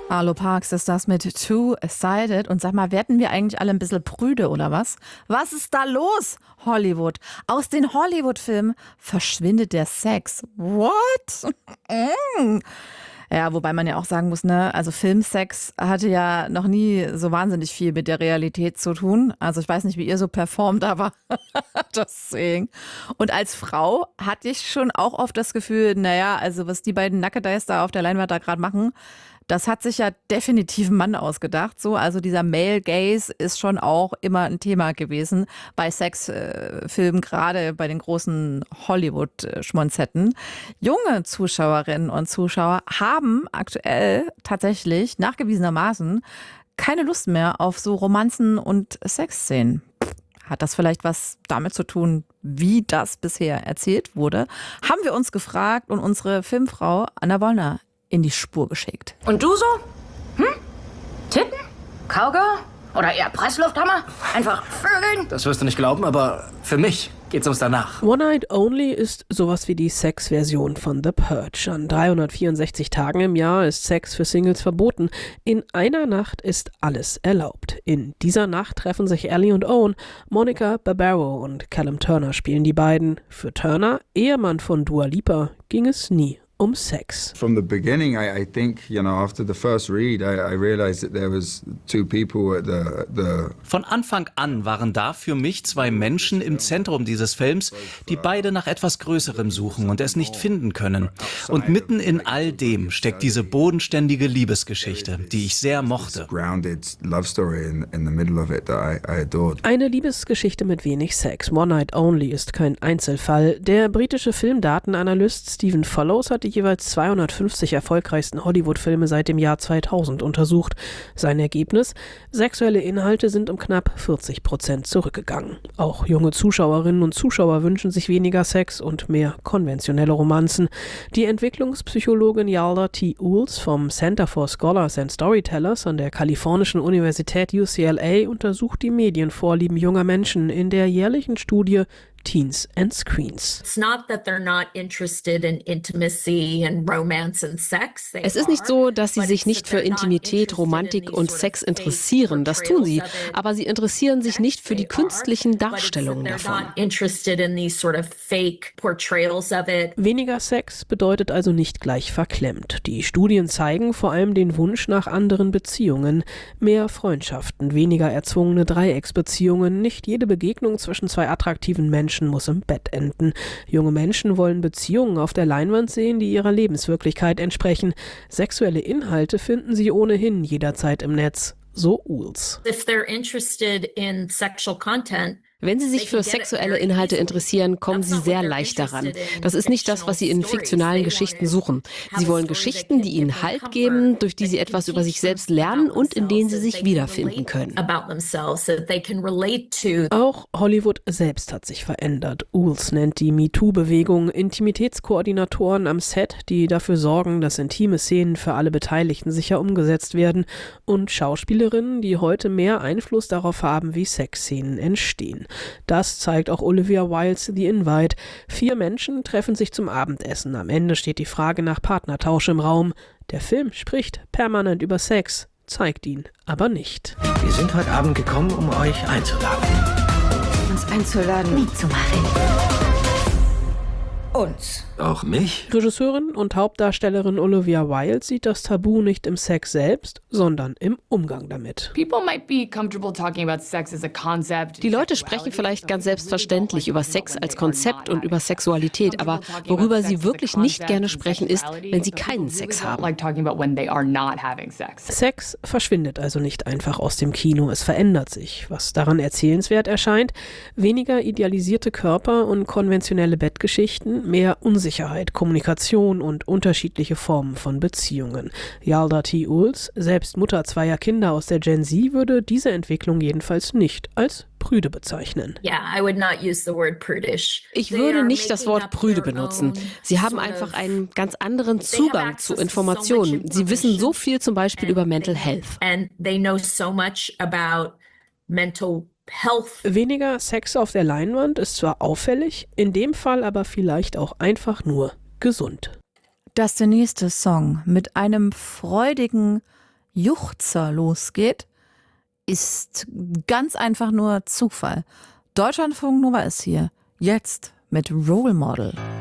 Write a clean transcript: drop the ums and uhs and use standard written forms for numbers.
Arlo Parks ist das mit Two-Sided. Und sag mal, werden wir eigentlich alle ein bisschen prüde oder was? Was ist da los, Hollywood? Aus den Hollywood-Filmen verschwindet der Sex. What? Ja, wobei man ja auch sagen muss, ne, also Filmsex hatte ja noch nie so wahnsinnig viel mit der Realität zu tun. Also ich weiß nicht, wie ihr so performt, aber deswegen. Und als Frau hatte ich schon auch oft das Gefühl, naja, also was die beiden Nackedeis da auf der Leinwand da gerade machen, das hat sich ja definitiv ein Mann ausgedacht. So, also dieser Male Gaze ist schon auch immer ein Thema gewesen bei Sexfilmen, gerade bei den großen Hollywood-Schmonzetten. Junge Zuschauerinnen und Zuschauer haben aktuell tatsächlich nachgewiesenermaßen keine Lust mehr auf so Romanzen und Sexszenen. Hat das vielleicht was damit zu tun, wie das bisher erzählt wurde? Haben wir uns gefragt und unsere Filmfrau Anna Wollner in die Spur geschickt. Und du so? Titten? Cowgirl? Oder eher Presslufthammer? Einfach vögeln? Das wirst du nicht glauben, aber für mich geht's ums Danach. One Night Only ist sowas wie die Sex-Version von The Purge. An 364 Tagen im Jahr ist Sex für Singles verboten. In einer Nacht ist alles erlaubt. In dieser Nacht treffen sich Ellie und Owen. Monica Barbaro und Callum Turner spielen die beiden. Für Turner, Ehemann von Dua Lipa, ging es nie um Sex. From the beginning, I think, after the first read, I realized that there was two people at the Von Anfang an waren da für mich zwei Menschen im Zentrum dieses Films, die beide nach etwas Größerem suchen und es nicht finden können. Und mitten in all dem steckt diese bodenständige Liebesgeschichte, die ich sehr mochte. grounded love story in the middle of it that I adored. Eine Liebesgeschichte mit wenig Sex. One Night Only ist kein Einzelfall. Der britische Filmdatenanalyst Stephen Follows hat die jeweils 250 erfolgreichsten Hollywood-Filme seit dem Jahr 2000 untersucht. Sein Ergebnis? Sexuelle Inhalte sind um knapp 40% zurückgegangen. Auch junge Zuschauerinnen und Zuschauer wünschen sich weniger Sex und mehr konventionelle Romanzen. Die Entwicklungspsychologin Yalda T. Uels vom Center for Scholars and Storytellers an der kalifornischen Universität UCLA untersucht die Medienvorlieben junger Menschen in der jährlichen Studie Teens and Screens. It's not that they're not interested in intimacy and romance and sex. Es ist nicht so, dass sie sich nicht für Intimität, Romantik und Sex interessieren. Das tun sie. Aber sie interessieren sich nicht für die künstlichen Darstellungen davon. Weniger Sex bedeutet also nicht gleich verklemmt. Die Studien zeigen vor allem den Wunsch nach anderen Beziehungen. Mehr Freundschaften, weniger erzwungene Dreiecksbeziehungen. Nicht jede Begegnung zwischen zwei attraktiven Menschen muss im Bett enden. Junge Menschen wollen Beziehungen auf der Leinwand sehen, die ihrer Lebenswirklichkeit entsprechen. Sexuelle Inhalte finden sie ohnehin jederzeit im Netz. So Uels. If they're interested in sexual content, Wenn Sie sich für sexuelle Inhalte interessieren, kommen Sie sehr leicht daran. Das ist nicht das, was Sie in fiktionalen Geschichten suchen. Sie wollen Geschichten, die Ihnen Halt geben, durch die Sie etwas über sich selbst lernen und in denen Sie sich wiederfinden können. Auch Hollywood selbst hat sich verändert. Uels nennt die MeToo-Bewegung Intimitätskoordinatoren am Set, die dafür sorgen, dass intime Szenen für alle Beteiligten sicher umgesetzt werden, und Schauspielerinnen, die heute mehr Einfluss darauf haben, wie Sexszenen entstehen. Das zeigt auch Olivia Wildes The Invite. 4 Menschen treffen sich zum Abendessen. Am Ende steht die Frage nach Partnertausch im Raum. Der Film spricht permanent über Sex, zeigt ihn aber nicht. Wir sind heute Abend gekommen, um euch einzuladen. Uns einzuladen, mitzumachen. Uns. Auch mich? Regisseurin und Hauptdarstellerin Olivia Wilde sieht das Tabu nicht im Sex selbst, sondern im Umgang damit. Die Leute sprechen vielleicht ganz selbstverständlich über Sex als Konzept und über Sexualität, aber worüber sie wirklich nicht gerne sprechen, ist, wenn sie keinen Sex haben. Sex verschwindet also nicht einfach aus dem Kino, es verändert sich. Was daran erzählenswert erscheint: weniger idealisierte Körper und konventionelle Bettgeschichten, mehr Unsicherheit, Kommunikation und unterschiedliche Formen von Beziehungen. Yalda T. Uels, selbst Mutter zweier Kinder aus der Gen Z, würde diese Entwicklung jedenfalls nicht als prüde bezeichnen. Ich würde nicht das Wort prüde benutzen. Sie haben einfach einen ganz anderen Zugang zu Informationen. Sie wissen so viel zum Beispiel über Mental Health. Weniger Sex auf der Leinwand ist zwar auffällig, in dem Fall aber vielleicht auch einfach nur gesund. Das ist der nächste Song mit einem freudigen Juchzer losgeht, ist ganz einfach nur Zufall. Deutschlandfunk Nova ist hier. Jetzt mit Role Model.